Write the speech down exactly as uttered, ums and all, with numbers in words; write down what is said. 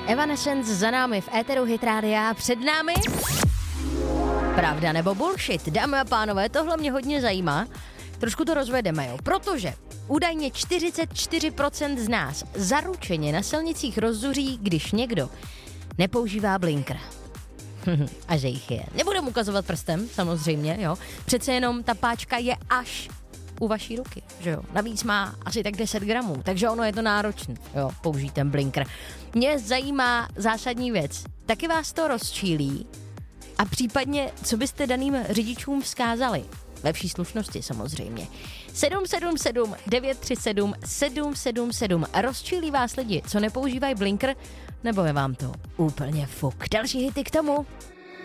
Evanescence za námi v éteru Hit Rádia, před námi pravda nebo bullshit. Dámy a pánové, tohle mě hodně zajímá. Trošku to rozvedeme, jo, protože údajně čtyřicet čtyři procent z nás zaručeně na silnicích rozzuří, když někdo nepoužívá blinker. A že jich je. Nebudem ukazovat prstem, samozřejmě, jo. Přece jenom ta páčka je až u vaší ruky, že jo. Navíc má asi tak deset gramů, takže ono je to náročné, jo, použít ten blinker. Mě zajímá zásadní věc. Taky vás to rozčílí? A případně, co byste daným řidičům vzkázali? Ve vší slušnosti samozřejmě. sedm sedm sedm devět tři sedm sedm sedm sedm. Rozčílí vás lidi, co nepoužívají blinker, nebo je vám to úplně fuk? Další hity k tomu.